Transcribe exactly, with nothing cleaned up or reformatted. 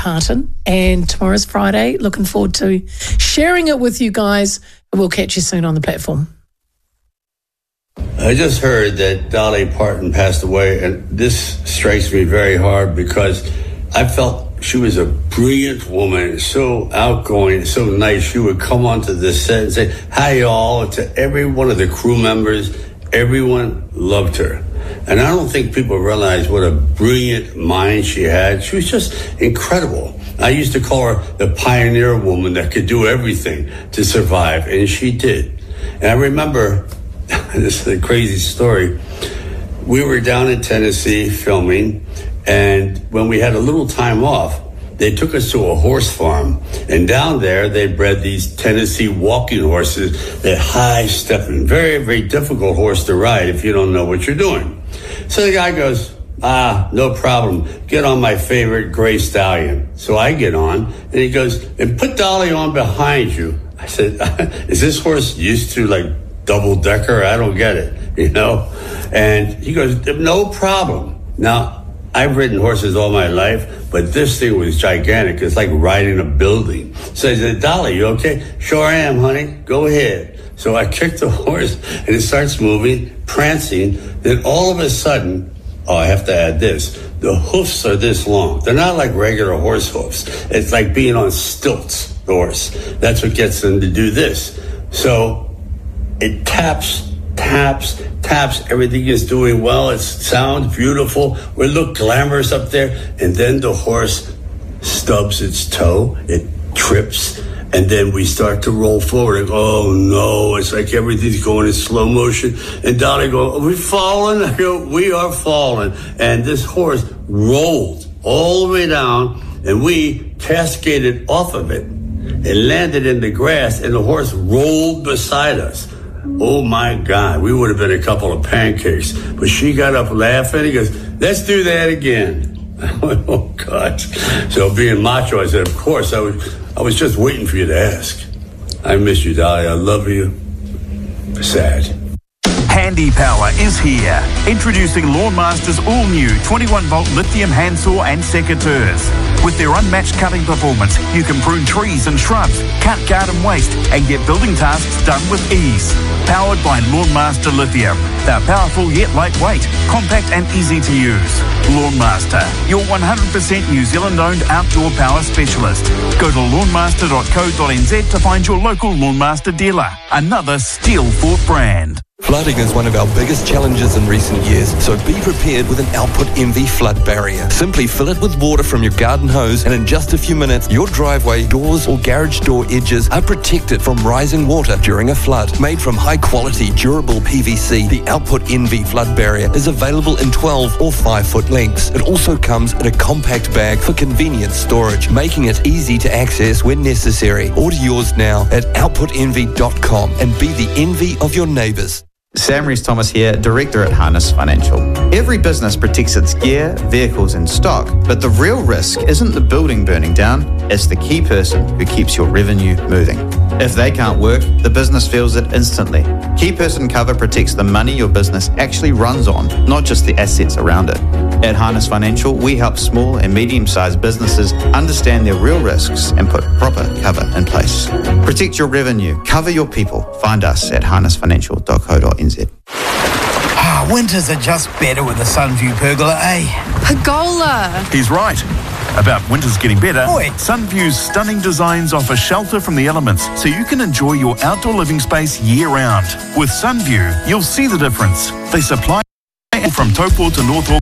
Parton, and tomorrow's Friday. Looking forward to sharing it with you guys. We'll catch you soon on the platform. I just heard that Dolly Parton passed away, and this strikes me very hard because I felt she was a brilliant woman, so outgoing, so nice. She would come onto the set and say, hi, y'all, to every one of the crew members. Everyone loved her. And I don't think people realize what a brilliant mind she had. She was just incredible. I used to call her the pioneer woman that could do everything to survive, and she did. And I remember, this is a crazy story, we were down in Tennessee filming, and when we had a little time off, they took us to a horse farm. And down there, they bred these Tennessee walking horses, that high-stepping, very, very difficult horse to ride if you don't know what you're doing. So the guy goes, ah, no problem. Get on my favorite gray stallion. So I get on, and he goes, and put Dolly on behind you. I said, is this horse used to, like, double-decker? I don't get it, you know? And he goes, no problem. Now, I've ridden horses all my life, but this thing was gigantic. It's like riding a building. So I said, Dolly, you okay? Sure I am, honey. Go ahead. So I kicked the horse, and it starts moving, prancing. Then all of a sudden, oh, I have to add this. The hoofs are this long. They're not like regular horse hoofs. It's like being on stilts, the horse. That's what gets them to do this. So it taps, taps, taps. Everything is doing well. It sounds beautiful. We look glamorous up there. And then the horse stubs its toe. It trips. And then we start to roll forward. And go, oh, no. It's like everything's going in slow motion. And Dolly goes, are we falling? I go, we are falling. And this horse rolled all the way down. And we cascaded off of it. It landed in the grass. And the horse rolled beside us. Oh, my God, we would have been a couple of pancakes. But she got up laughing. He goes, let's do that again. I went, oh, God. So being macho, I said, of course, I was, I was just waiting for you to ask. I miss you, Dolly. I love you. Sad. Handy Power is here. Introducing Lawnmaster's all-new twenty-one volt lithium handsaw and secateurs. With their unmatched cutting performance, you can prune trees and shrubs, cut garden waste, and get building tasks done with ease. Powered by Lawnmaster Lithium. They're powerful yet lightweight, compact and easy to use. Lawnmaster, your one hundred percent New Zealand-owned outdoor power specialist. Go to lawnmaster dot co dot n z to find your local Lawnmaster dealer. Another steel-fought brand. Flooding is one of our biggest challenges in recent years, so be prepared with an Output Envy flood barrier. Simply fill it with water from your garden hose, and in just a few minutes, your driveway, doors or garage door edges are protected from rising water during a flood. Made from high-quality, durable P V C, the Output Envy flood barrier is available in twelve or five foot lengths. It also comes in a compact bag for convenient storage, making it easy to access when necessary. Order yours now at output envy dot com and be the envy of your neighbours. Sam Rees-Thomas here, Director at Harness Financial. Every business protects its gear, vehicles and stock, but the real risk isn't the building burning down, it's the key person who keeps your revenue moving. If they can't work, the business feels it instantly. Key person cover protects the money your business actually runs on, not just the assets around it. At Harness Financial, we help small and medium-sized businesses understand their real risks and put proper cover in place. Protect your revenue, cover your people. Find us at harness financial dot co dot n z. Ah, winters are just better with a Sunview pergola, eh? Pergola! He's right. About winters getting better, Oi. Sunview's stunning designs offer shelter from the elements so you can enjoy your outdoor living space year-round. With Sunview, you'll see the difference. They supply from Taupo to North Auckland.